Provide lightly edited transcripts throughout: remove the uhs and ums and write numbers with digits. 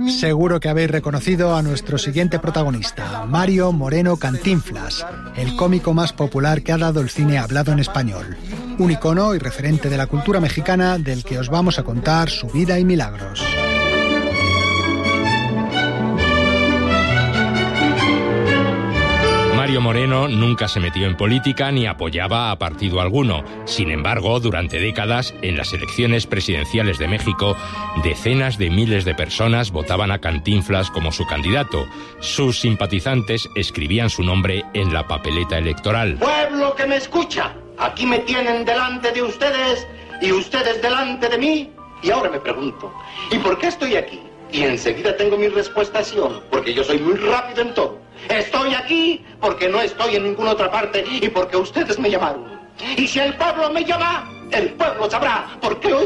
Seguro que habéis reconocido a nuestro siguiente protagonista, Mario Moreno Cantinflas, el cómico más popular que ha dado el cine hablado en español. Un icono y referente de la cultura mexicana del que os vamos a contar su vida y milagros. Mario Moreno nunca se metió en política ni apoyaba a partido alguno. Sin embargo, durante décadas, en las elecciones presidenciales de México, decenas de miles de personas votaban a Cantinflas como su candidato. Sus simpatizantes escribían su nombre en la papeleta electoral. Pueblo que me escucha, aquí me tienen delante de ustedes y ustedes delante de mí. Y ahora me pregunto, ¿y por qué estoy aquí? Y enseguida tengo mi respuesta, porque yo soy muy rápido en todo. Estoy aquí porque no estoy en ninguna otra parte y porque ustedes me llamaron. Y si el pueblo me llama, el pueblo sabrá por qué hoy...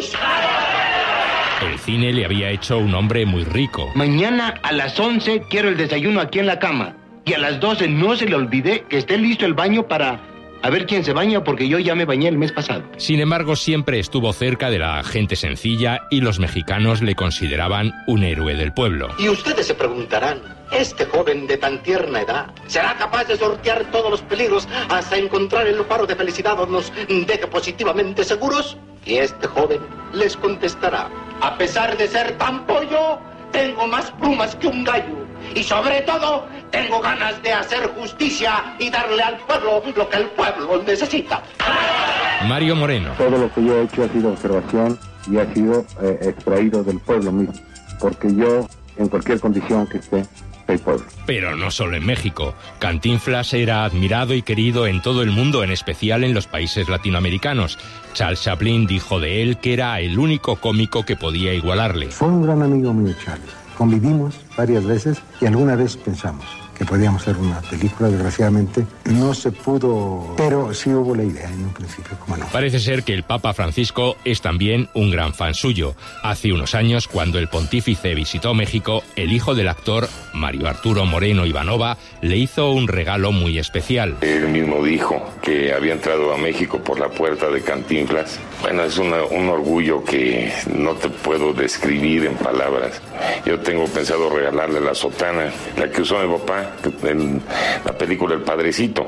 El cine le había hecho un hombre muy rico. Mañana a las 11 quiero el desayuno aquí en la cama. Y a las 12 no se le olvide que esté listo el baño para... A ver quién se baña, porque yo ya me bañé el mes pasado. Sin embargo, siempre estuvo cerca de la gente sencilla y los mexicanos le consideraban un héroe del pueblo. Y ustedes se preguntarán, ¿este joven de tan tierna edad será capaz de sortear todos los peligros hasta encontrar el faro de felicidad o nos deje positivamente seguros? Y este joven les contestará, a pesar de ser tan pollo, tengo más plumas que un gallo. Y sobre todo, tengo ganas de hacer justicia y darle al pueblo lo que el pueblo necesita. Mario Moreno. Todo lo que yo he hecho ha sido observación y ha sido extraído del pueblo mismo. Porque yo, en cualquier condición que esté, soy pueblo. Pero no solo en México. Cantinflas era admirado y querido en todo el mundo, en especial en los países latinoamericanos. Charles Chaplin dijo de él que era el único cómico que podía igualarle. Fue un gran amigo mío, Charlie. Convivimos varias veces y alguna vez pensamos que podíamos hacer una película. Desgraciadamente no se pudo, pero sí hubo la idea en un principio, ¿cómo no? Parece ser que el Papa Francisco es también un gran fan suyo. Hace unos años, cuando el pontífice visitó México, el hijo del actor, Mario Arturo Moreno Ivanova, le hizo un regalo muy especial. Él mismo dijo que había entrado a México por la puerta de Cantinflas. Bueno, es un orgullo que no te puedo describir en palabras. Yo tengo pensado regalarle la sotana, la que usó mi papá en la película El Padrecito.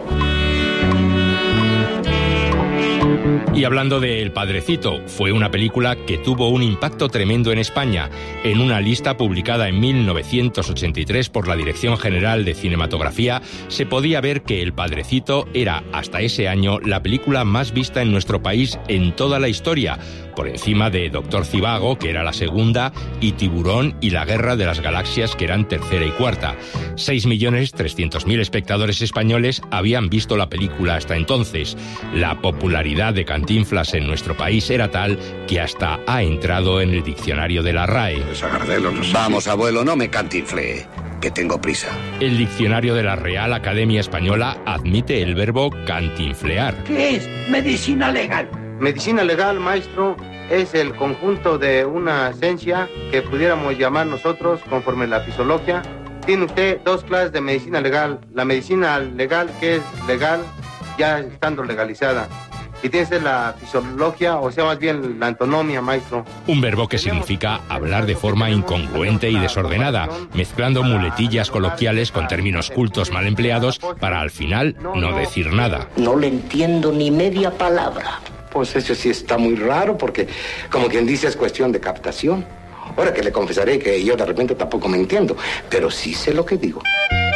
Y hablando de El Padrecito, fue una película que tuvo un impacto tremendo en España. En una lista publicada en 1983 por la Dirección General de Cinematografía, se podía ver que El Padrecito era, hasta ese año, la película más vista en nuestro país en toda la historia, por encima de Doctor Zhivago, que era la segunda, y Tiburón y La Guerra de las Galaxias, que eran tercera y cuarta. 6.300.000 espectadores españoles habían visto la película hasta entonces. La popularidad de Cantinflas en nuestro país era tal que hasta ha entrado en el diccionario de la RAE. Vamos, abuelo, no me cantinfle, que tengo prisa. El diccionario de la Real Academia Española admite el verbo cantinflear. ¿Qué es medicina legal? Medicina legal, maestro, es el conjunto de una ciencia que pudiéramos llamar nosotros conforme la fisiología. Tiene usted dos clases de medicina legal. La medicina legal, que es legal ya estando legalizada. Y tiene la fisiología, o sea, más bien la antonomía, maestro. Un verbo que significa hablar de forma incongruente y desordenada, mezclando muletillas coloquiales con términos cultos mal empleados para al final no decir nada. No le entiendo ni media palabra. Pues eso sí está muy raro, porque como quien dice es cuestión de captación. Ahora que le confesaré que yo de repente tampoco me entiendo, pero sí sé lo que digo.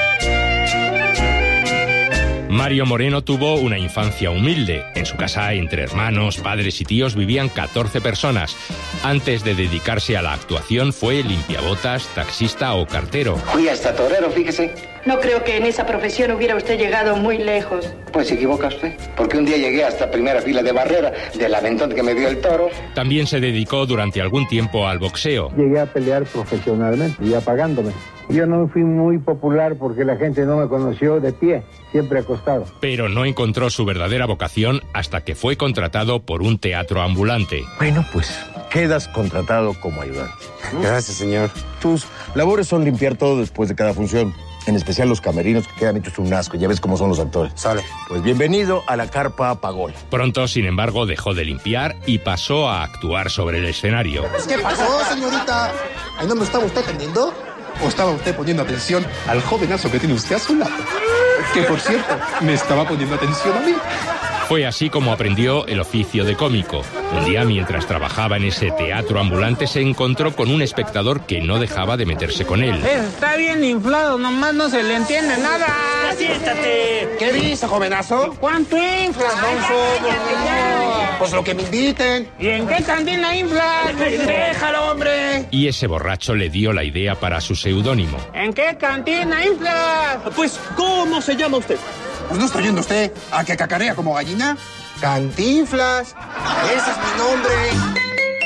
Mario Moreno tuvo una infancia humilde. En su casa, entre hermanos, padres y tíos, vivían 14 personas. Antes de dedicarse a la actuación, fue limpiabotas, taxista o cartero. Fui hasta torero, fíjese. No creo que en esa profesión hubiera usted llegado muy lejos. Pues se equivoca usted, porque un día llegué hasta primera fila de barrera del aventón que me dio el toro. También se dedicó durante algún tiempo al boxeo. Llegué a pelear profesionalmente, ya pagándome. Yo no fui muy popular porque la gente no me conoció de pie, siempre acostado. Pero no encontró su verdadera vocación hasta que fue contratado por un teatro ambulante. Bueno, pues quedas contratado como ayudante. Gracias, señor. Tus labores son limpiar todo después de cada función. En especial los camerinos que quedan hechos un asco. Ya ves cómo son los actores. Sale. Pues bienvenido a la carpa Pagol. Pronto, sin embargo, dejó de limpiar y pasó a actuar sobre el escenario. ¿Qué pasó, señorita? ¿Ahí no me estaba usted atendiendo? ¿O estaba usted poniendo atención al jovenazo que tiene usted a su lado? Que, por cierto, me estaba poniendo atención a mí. Fue así como aprendió el oficio de cómico. Un día, mientras trabajaba en ese teatro ambulante, se encontró con un espectador que no dejaba de meterse con él. Está bien inflado, nomás no se le entiende nada. ¡Siéntate! ¿Qué dice, jovenazo? ¿Cuánto inflas? Pues lo que me inviten. ¿Y en qué cantina inflas? ¡Déjalo, hombre! Y ese borracho le dio la idea para su seudónimo. ¿En qué cantina inflas? Pues, ¿cómo se llama usted? Pues no está yendo usted a que cacarea como gallina. Cantinflas. Ese es mi nombre.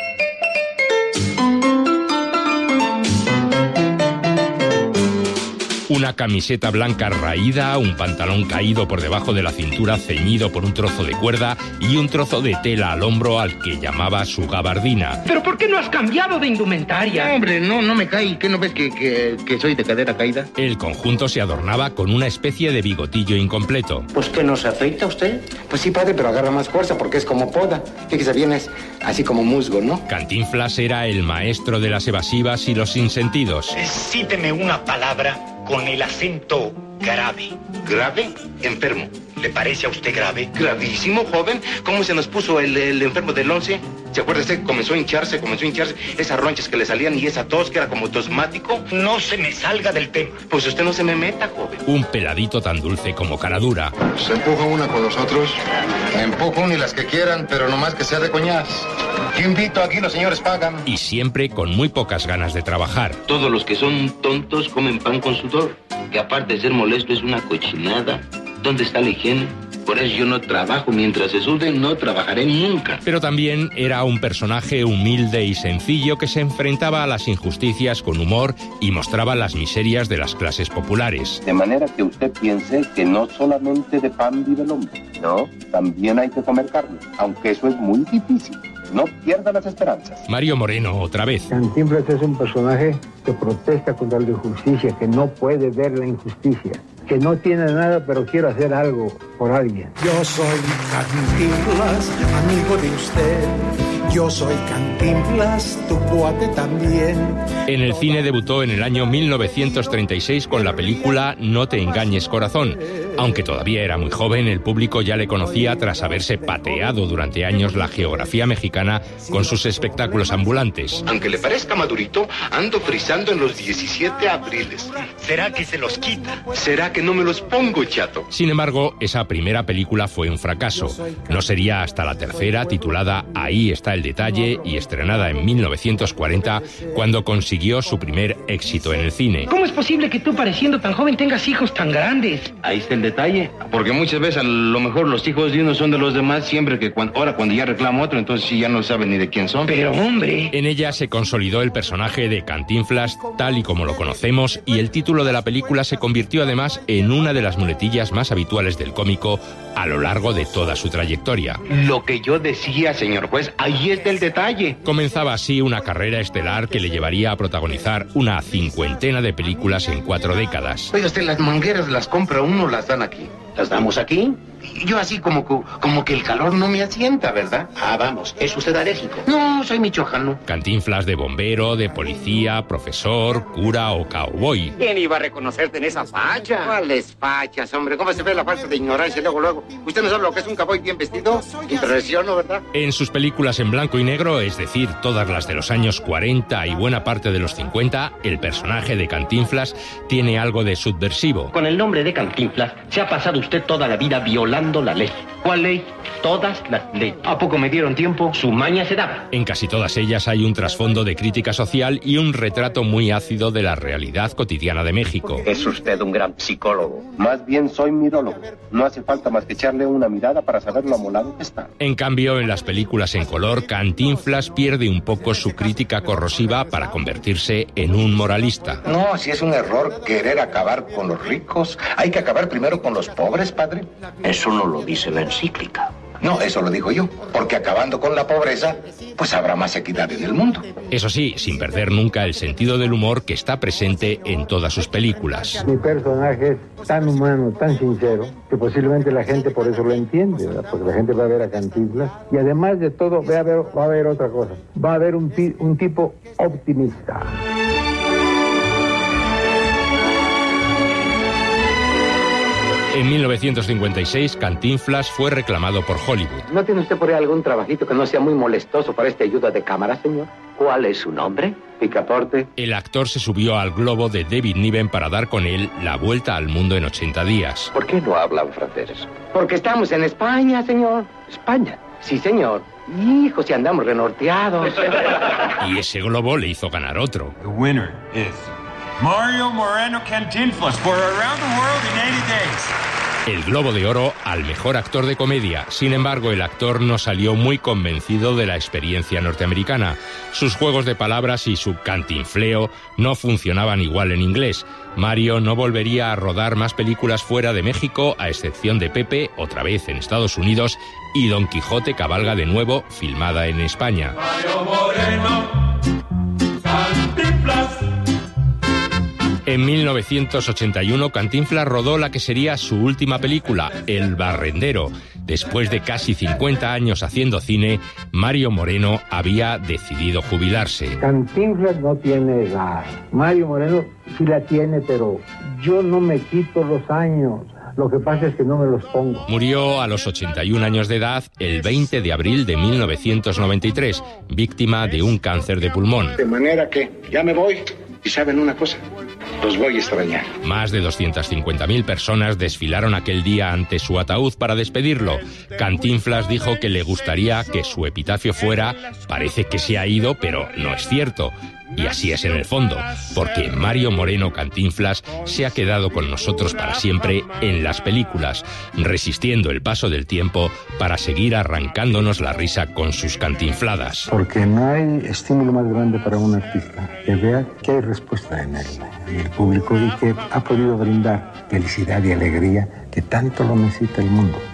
Una camiseta blanca raída, un pantalón caído por debajo de la cintura ceñido por un trozo de cuerda y un trozo de tela al hombro al que llamaba su gabardina. ¿Pero por qué no has cambiado de indumentaria? No, hombre, no me cae. ¿Qué no ves que soy de cadera caída? El conjunto se adornaba con una especie de bigotillo incompleto. ¿Pues que no se afeita usted? Pues sí, padre, pero agarra más fuerza porque es como poda. Fíjese bien, es así como musgo, ¿no? Cantinflas era el maestro de las evasivas y los sinsentidos. Cíteme una palabra con el acento grave. ¿Grave? Enfermo. ¿Le parece a usted grave? Gravísimo, joven. ¿Cómo se nos puso el enfermo del 11? ¿Se acuerda usted? Comenzó a hincharse. Esas ronchas que le salían y esa tos que era como tosmático. No se me salga del tema. Pues usted no se me meta, joven. Un peladito tan dulce como caradura. Se empuja una con los otros. Empujo ni las que quieran, pero nomás que sea de coñaz. Yo invito, aquí los señores pagan. Y siempre con muy pocas ganas de trabajar. Todos los que son tontos comen pan con sudor. Que aparte de ser molesto es una cochinada. ¿Dónde está la higiene? Por eso yo no trabajo. Mientras se sude, no trabajaré nunca. Pero también era un personaje humilde y sencillo que se enfrentaba a las injusticias con humor y mostraba las miserias de las clases populares. De manera que usted piense que no solamente de pan vive el hombre, no, también hay que comer carne, aunque eso es muy difícil. No pierda las esperanzas. Mario Moreno, otra vez. Cantinflas es un personaje que protesta contra la injusticia, que no puede ver la injusticia, que no tiene nada, pero quiere hacer algo por alguien. Yo soy Cantinflas, amigo de usted. Yo soy Cantinflas, tu cuate también. En el cine debutó en el año 1936 con la película No te engañes, corazón. Aunque todavía era muy joven, el público ya le conocía tras haberse pateado durante años la geografía mexicana con sus espectáculos ambulantes. Aunque le parezca madurito, ando frisando en los 17 abriles. ¿Será que se los quita? ¿Será que no me los pongo, chato? Sin embargo, esa primera película fue un fracaso. No sería hasta la tercera, titulada Ahí está el detalle y estrenada en 1940, cuando consiguió su primer éxito en el cine. ¿Cómo es posible que tú, pareciendo tan joven, tengas hijos tan grandes? Ahí está el detalle, porque muchas veces a lo mejor los hijos de uno son de los demás, siempre que cuando ya reclama otro, entonces sí ya no saben ni de quién son. Pero hombre... En ella se consolidó el personaje de Cantinflas tal y como lo conocemos, y el título de la película se convirtió además en una de las muletillas más habituales del cómico a lo largo de toda su trayectoria. Lo que yo decía, señor juez, ahí está el detalle. Comenzaba así una carrera estelar que le llevaría a protagonizar una 50 de películas en 4 décadas. Oiga usted, las mangueras las compra uno, las dan aquí. ¿Las damos aquí? Yo así como que el calor no me asienta, ¿verdad? Ah, vamos, ¿es usted alérgico? No, soy michoacano. Cantinflas de bombero, de policía, profesor, cura o cowboy. ¿Quién iba a reconocerte en esa facha? ¿Cuáles fachas, hombre? ¿Cómo se ve la falta de ignorancia luego? ¿Usted no sabe lo que es un cowboy bien vestido? Impresionó, ¿verdad? En sus películas en blanco y negro, es decir, todas las de los años 40 y buena parte de los 50, el personaje de Cantinflas tiene algo de subversivo. Con el nombre de Cantinflas se ha pasado usted toda la vida violando la ley. ¿Cuál ley? Todas las leyes. ¿A poco me dieron tiempo? Su maña se daba. En casi todas ellas hay un trasfondo de crítica social y un retrato muy ácido de la realidad cotidiana de México. Es usted un gran psicólogo. Más bien soy mirólogo. No hace falta más que echarle una mirada para saber lo amolado que está. En cambio, en las películas en color, Cantinflas pierde un poco su crítica corrosiva para convertirse en un moralista. No, si es un error querer acabar con los ricos, hay que acabar primero con los pobres, padre. Eso no lo dice la encíclica. No, eso lo digo yo, porque acabando con la pobreza, pues habrá más equidad en el mundo. Eso sí, sin perder nunca el sentido del humor que está presente en todas sus películas. Mi personaje es tan humano, tan sincero, que posiblemente la gente por eso lo entiende, ¿verdad? Porque la gente va a ver a Cantinflas y además de todo va a haber otra cosa. Va a haber un tipo optimista. En 1956, Cantinflas fue reclamado por Hollywood. ¿No tiene usted por ahí algún trabajito que no sea muy molestoso para esta ayuda de cámara, señor? ¿Cuál es su nombre? Picaporte. El actor se subió al globo de David Niven para dar con él la vuelta al mundo en 80 días. ¿Por qué no hablan francés? Porque estamos en España, señor. ¿España? Sí, señor. Hijo, si andamos renorteados. Y ese globo le hizo ganar otro. The winner is Mario Moreno Cantinflas for Around the World in 80 Days. El Globo de Oro al mejor actor de comedia. Sin embargo, el actor no salió muy convencido de la experiencia norteamericana. Sus juegos de palabras y su cantinfleo no funcionaban igual en inglés. Mario no volvería a rodar más películas fuera de México, a excepción de Pepe, otra vez en Estados Unidos, y Don Quijote cabalga de nuevo, filmada en España. Mario Moreno Cantinflas. En 1981, Cantinflas rodó la que sería su última película, El Barrendero. Después de casi 50 años haciendo cine, Mario Moreno había decidido jubilarse. Cantinflas no tiene edad. Mario Moreno sí la tiene, pero yo no me quito los años. Lo que pasa es que no me los pongo. Murió a los 81 años de edad el 20 de abril de 1993, víctima de un cáncer de pulmón. De manera que ya me voy. Y saben una cosa, los voy a extrañar. Más de 250.000 personas desfilaron aquel día ante su ataúd para despedirlo. Cantinflas dijo que le gustaría que su epitafio fuera: parece que se ha ido, pero no es cierto. Y así es en el fondo, porque Mario Moreno Cantinflas se ha quedado con nosotros para siempre en las películas, resistiendo el paso del tiempo para seguir arrancándonos la risa con sus cantinfladas. Porque no hay estímulo más grande para un artista que vea que hay respuesta en el público y que ha podido brindar felicidad y alegría que tanto lo necesita el mundo.